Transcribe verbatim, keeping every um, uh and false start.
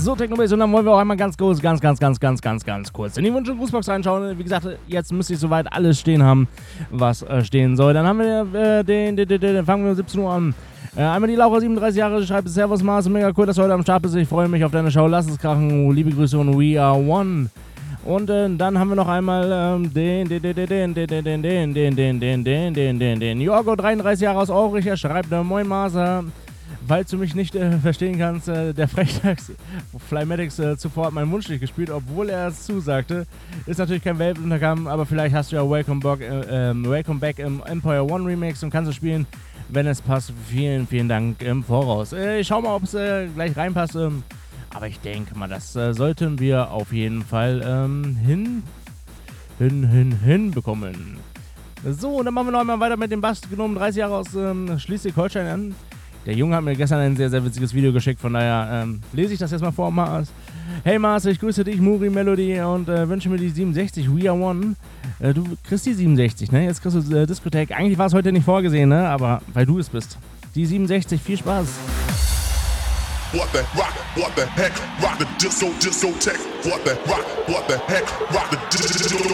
So, Technobase, und dann wollen wir auch einmal ganz kurz, ganz, ganz, ganz, ganz, ganz, ganz kurz in die Wunsch- und Grußbox reinschauen. Wie gesagt, jetzt müsste ich soweit alles stehen haben, was äh, stehen soll. Dann haben wir äh, den, den, den, den, fangen wir um siebzehn Uhr an. Äh, einmal die Laura, siebenunddreißig Jahre, schreibt Servus Mars, mega cool, dass du heute am Start bist. Ich freue mich auf deine Show, lass es krachen. Liebe Grüße und We Are One. Und äh, dann haben wir noch einmal ähm, den, den, den, den, den, den, den, den, den, den, den, den, den, den, den, Jorgo, dreiunddreißig Jahre aus Aurich, er schreibt, äh, moin Mars, falls du mich nicht äh, verstehen kannst, äh, der Frechdachs Flymatics äh, zuvor hat meinen Wunsch nicht gespielt, obwohl er es zusagte. Ist natürlich kein Weltuntergang, aber vielleicht hast du ja Welcome Back, äh, äh, Welcome Back im Empire One Remix und kannst es spielen, wenn es passt. Vielen, vielen Dank im Voraus. Äh, ich schau mal, ob es äh, gleich reinpasst. Ähm, aber ich denke mal, das äh, sollten wir auf jeden Fall ähm, hin, hin, hin, hin bekommen. So, und dann machen wir noch einmal weiter mit dem Bast genommen, dreißig Jahre aus ähm, Schleswig-Holstein an. Der Junge hat mir gestern ein sehr, sehr witziges Video geschickt, von daher ähm, lese ich das jetzt mal vor, Mars. Hey Mars, ich grüße dich, Muri Melody, und äh, wünsche mir die siebenundsechzig, We Are One. Äh, du kriegst die siebenundsechzig, ne? Jetzt kriegst du äh, Diskothek. Eigentlich war es heute nicht vorgesehen, ne? Aber weil du es bist. Die siebenundsechzig, viel Spaß. What the rock, what the heck, rock the disco, discotheque. What the rock, what the heck, rock the disco.